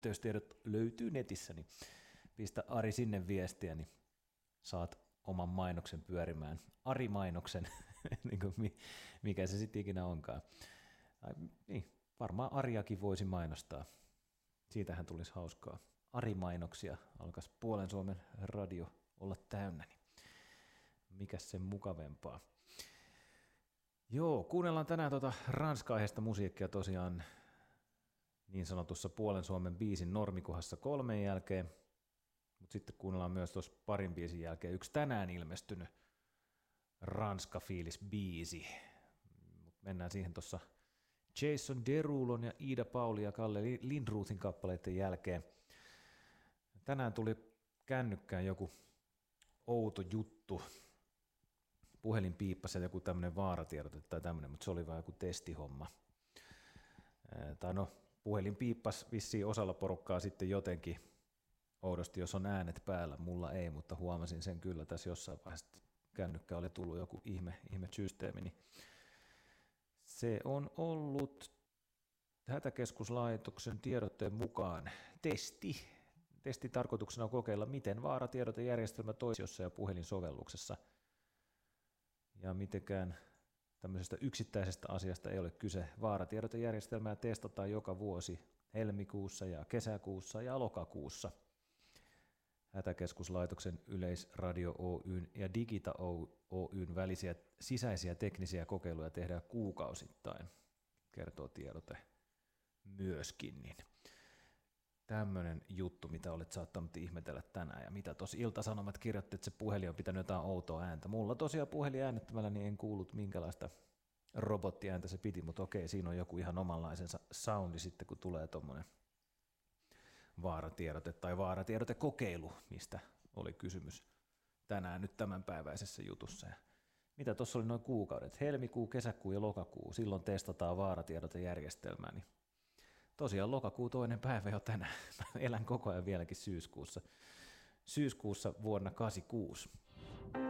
yhteystiedot löytyy netissä, niin pistä Ari sinne viestiä, niin saat oman mainoksen pyörimään. Ari-mainoksen, niin kuin mikä se sitten ikinä onkaan. Niin, varmaan Ariakin voisi mainostaa. Siitähän tulisi hauskaa. Ari-mainoksia alkaisi Puolen Suomen radio olla täynnä, niin mikäs sen mukavempaa. Joo, kuunnellaan tänään ranska-aiheista musiikkia tosiaan niin sanotussa Puolen Suomen biisin normikohdassa 3 jälkeen, mutta sitten kuunnellaan myös tuossa parin biisin jälkeen yksi tänään ilmestynyt Ranska-fiilis-biisi. Mennään siihen tuossa Jason Derulon ja Ida Pauli ja Kalle Lindruthin kappaleiden jälkeen. Tänään tuli kännykkään joku outo juttu. Puhelin piippasi joku tämmöinen vaaratiedote tai tämmöinen, mutta se oli vaan joku testihomma. Tai no, puhelin piippasi vissiin osalla porukkaa sitten jotenkin oudosti, jos on äänet päällä. Mulla ei, mutta huomasin sen kyllä tässä jossain vaiheessa, että kännykkä oli tullut joku ihme systeemi. Niin se on ollut Hätäkeskuslaitoksen tiedotteen mukaan testi. Testin tarkoituksena on kokeilla, miten vaaratiedotojärjestelmä toisi ja puhelinsovelluksessa. Ja mitenkään tämmöisestä yksittäisestä asiasta ei ole kyse. Vaaratiedotojärjestelmää testataan joka vuosi helmikuussa ja kesäkuussa ja lokakuussa. Hätäkeskuslaitoksen Yleisradio Oyn ja Digita Oyn välisiä sisäisiä teknisiä kokeiluja tehdään kuukausittain, kertoo tiedote myöskin. Niin tämmöinen juttu, mitä olet saattanut ihmetellä tänään, ja mitä tuossa Ilta-Sanomat kirjoitti, että se puhelin on pitänyt jotain outoa ääntä. Mulla tosiaan puhelin äänettömällä, niin en kuullut minkälaista robottiääntä se piti, mutta okei, siinä on joku ihan omanlaisensa soundi sitten, kun tulee tuommoinen vaaratiedote tai vaaratiedotekokeilu, mistä oli kysymys tänään nyt tämänpäiväisessä jutussa. Ja mitä tuossa oli noin kuukaudet, helmikuu, kesäkuu ja lokakuu, silloin testataan vaaratiedotojärjestelmää, niin tosiaan lokakuu 2. päivä jo tänään. Elän koko ajan vieläkin syyskuussa vuonna 1986.